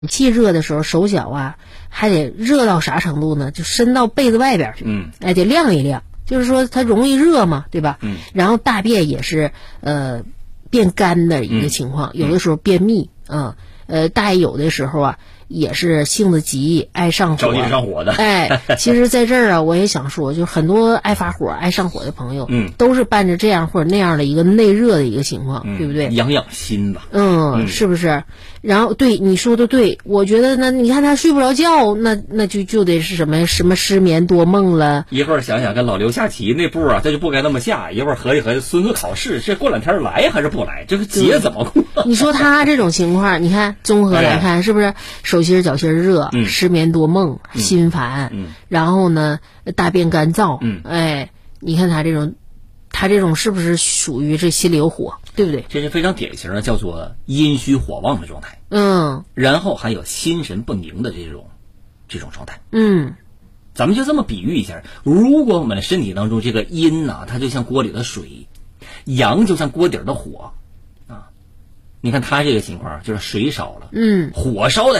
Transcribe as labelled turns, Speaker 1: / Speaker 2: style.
Speaker 1: 气热的时候，手脚啊还得热到啥程度呢？就伸到被子外边去，得晾一晾，就是说它容易热嘛，对吧？然后大便也是变干的一个情况，有的时候便秘啊，大爷有的时候啊也是性子急，爱上火，
Speaker 2: 着急上火的。
Speaker 1: 其实在这儿啊，我也想说，就很多爱发火、爱上火的朋友，都是伴着这样或者那样的一个内热的一个情况，对不对？
Speaker 2: 养养心吧。
Speaker 1: 是不是？然后对你说的对，我觉得呢，你看他睡不着觉，那就得是什么失眠多梦了。
Speaker 2: 一会儿想想跟老刘下棋那步啊，他就不该那么下。一会儿合计合计，孙子考试这过两天来还是不来？这个节怎么过？
Speaker 1: 你说他这种情况，你看综合来看，是不是手心脚心热，失眠多梦，心烦，然后呢大便干燥，你看他这种是不是属于这心里有火，对不对？
Speaker 2: 这是非常典型的，叫做阴虚火旺的状态。然后还有心神不宁的这种状态。咱们就这么比喻一下，如果我们的身体当中这个阴呐，它就像锅里的水，阳就像锅底的火啊。你看他这个情况就是水少了，火烧的